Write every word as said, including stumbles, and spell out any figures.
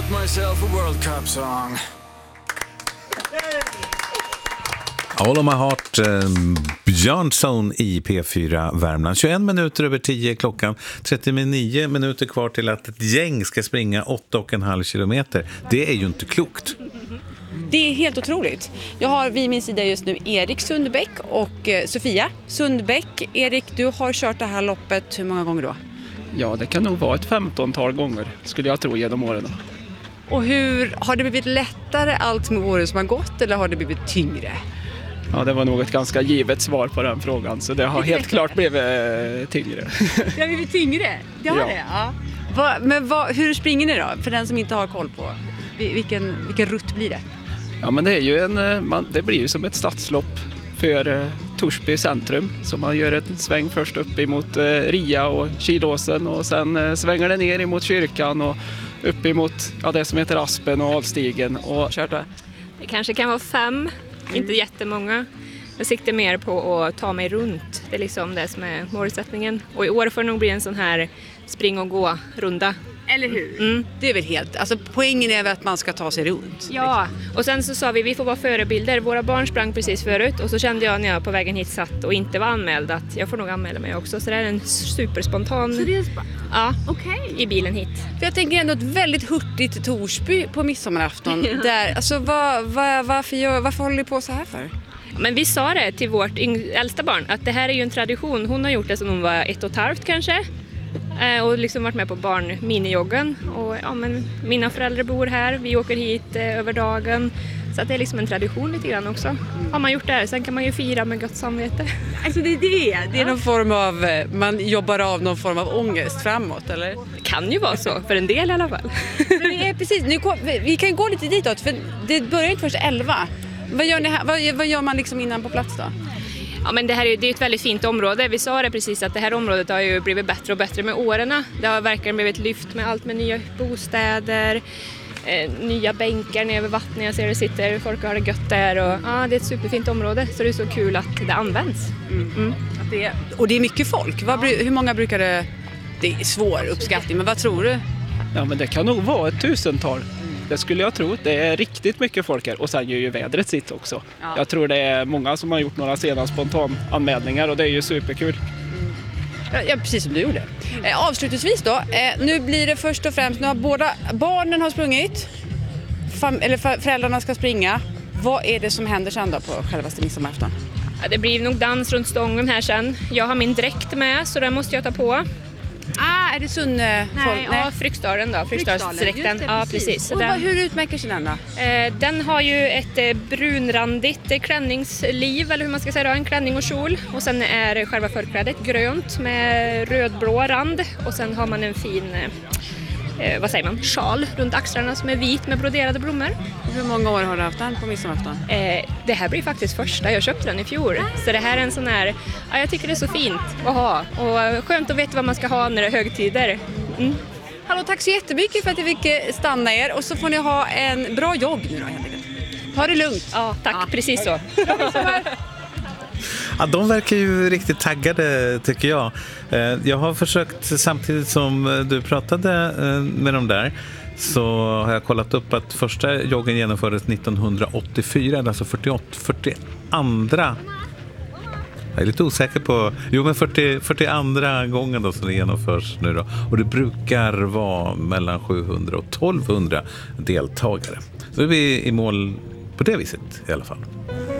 wrote myself a World Cup song. All of my heart, eh, Björnsson i P fyra Värmland. tjugoett minuter över tio klockan. trettionio minuter kvar till att ett gäng ska springa åtta och en halv kilometer. Det är ju inte klokt. Det är helt otroligt. Jag har vid min sida just nu Erik Sundbäck och eh, Sofia Sundbäck. Erik, du har kört det här loppet hur många gånger då? Ja, det kan nog vara ett femtontal gånger, skulle jag tro, genom åren. Och hur har det blivit lättare allt med åren som har gått, eller har det blivit tyngre? Ja, det var nog ett ganska givet svar på den frågan, så det har helt klart blivit eh, tyngre. Det har blivit tyngre? Det har Ja. det, ja. Va, men va, hur springer ni då? För den som inte har koll på, vilken, vilken rutt blir det? Ja, men det är ju en, eh, man, det blir ju som ett stadslopp för eh, Torsby centrum. Så man gör en sväng först upp emot eh, Ria och Kilåsen och sen eh, svänger det ner emot kyrkan och upp emot ja, det som heter Aspen och Alstigen och kört där. Det kanske kan vara fem, inte jättemånga. Jag siktar mer på att ta mig runt. Det är liksom det som är målsättningen. Och i år får det nog bli en sån här spring- och gå-runda. Eller hur? Mm. Det är väl helt, alltså poängen är väl att man ska ta sig runt. Ja, och sen så sa vi vi får vara förebilder. Våra barn sprang precis förut och så kände jag när jag på vägen hit satt och inte var anmäld att jag får nog anmäla mig också. Så det är en superspontan Så det är sp- ja, Okej. i bilen hit. För jag tänker ändå ett väldigt hurtigt Torsby på midsommarafton. Ja. Där, alltså vad, vad, varför, gör, varför håller ni på så här för? Men vi sa det till vårt yng- äldsta barn att det här är ju en tradition. Hon har gjort det sedan hon var ett och ett halvt kanske. Eh, och liksom varit med på barn minijoggen. Och ja, men mina föräldrar bor här. Vi åker hit eh, över dagen. Så att det är liksom en tradition lite grann också. Mm. Har man gjort det här, sen kan man ju fira med gott samvete. Alltså det är det. Det är någon form av, man jobbar av någon form av ångest framåt, eller? Det kan ju vara så, för en del i alla fall. Men vi, är precis, nu kom, vi kan ju gå lite ditåt, för det börjar inte först elva. Vad gör, ni här, vad, vad gör man liksom innan på plats då? Ja, men det här är, det är ett väldigt fint område. Vi sa det precis att det här området har ju blivit bättre och bättre med åren. Det har verkligen blivit lyft med allt med nya bostäder, eh, nya bänkar nere vid vattnet. Jag ser det sitter folk och har det gött där. Och, ja, det är ett superfint område, så det är så kul att det används. Mm. Mm. Att det är, och det är mycket folk. Vad, hur många brukar det... Det är svår uppskattning, men vad tror du? Ja, men det kan nog vara ett tusental. Det skulle jag tro. Det är riktigt mycket folk här. Och sen gör ju vädret sitt också. Ja. Jag tror det är många som har gjort några sena spontananmälningar och det är ju superkul. Ja, ja, precis som du gjorde. Eh, avslutningsvis då, eh, nu blir det först och främst, nu har båda barnen har sprungit, fam- eller för, föräldrarna ska springa. Vad är det som händer sen då på självaste midsommarafton? Ja, det blir nog dans runt stången här sen. Jag har min dräkt med, så den måste jag ta på. Ah, är det Sunne? Nej, ja, Fryksdalen då, Fryksdalsdräkten. Ja, precis. Så Och den, vad, hur utmärker sig den då? eh, den har ju ett eh, brunrandigt eh, klänningsliv, eller hur man ska säga då, en klänning och kjol. Och sen är själva förklädet grönt med rödblå rand. Och sen har man en fin, eh, vad säger man, sjal runt axlarna som är vit med broderade blommor. Hur många år har du haft den på midsommarafton? Eh, det här blir faktiskt första, jag köpte den i fjol. Så det här är en sån här, ja, jag tycker det är så fint att ha. Och skönt att veta vad man ska ha när det är högtider. Mm. Hallå, tack så jättemycket för att jag fick eh, stanna er. Och så får ni ha en bra jogg nu då, helt enkelt. Ta det lugnt. Ja, tack. Ja. Precis så. Ja, de verkar ju riktigt taggade, tycker jag. Eh, Jag har försökt, samtidigt som du pratade eh, med dem där, så har jag kollat upp att första joggen genomfördes nittonhundraåttiofyra, alltså fyrtioåtta, fyrtioandra. Jag är lite osäker på, jo men fyrtio, fyrtioandra gången då som det genomförs nu då. Och det brukar vara mellan sjuhundra och tolvhundra deltagare. Så är vi i mål på det viset i alla fall.